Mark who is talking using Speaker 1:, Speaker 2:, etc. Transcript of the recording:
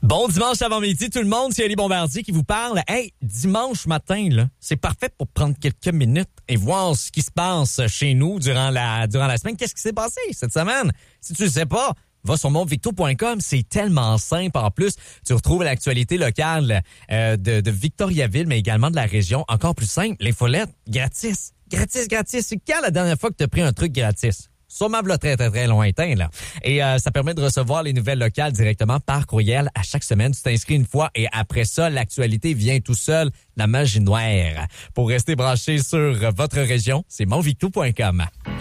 Speaker 1: Bon dimanche avant-midi, tout le monde, c'est Ali Bombardier qui vous parle. Hey, dimanche matin, là, c'est parfait pour prendre quelques minutes et voir ce qui se passe chez nous durant la semaine. Qu'est-ce qui s'est passé cette semaine? Si tu le sais pas, va sur montvicto.com, c'est tellement simple. En plus, tu retrouves l'actualité locale de Victoriaville, mais également de la région. Encore plus simple, l'infolette, gratis. Gratis. C'est quand la dernière fois que tu as pris un truc gratis? Sûrement là, très, très, très lointain, là. Et ça permet de recevoir les nouvelles locales directement par courriel à chaque semaine. Tu t'inscris une fois et après ça, l'actualité vient tout seul, la magie noire. Pour rester branché sur votre région, c'est montvicto.com.